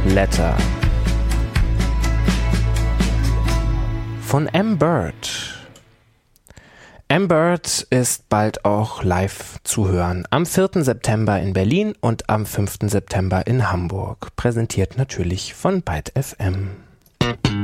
Letter von M-Bird. M-Bird ist bald auch live zu hören. Am 4. September in Berlin und am 5. September in Hamburg. Präsentiert natürlich von Byte FM.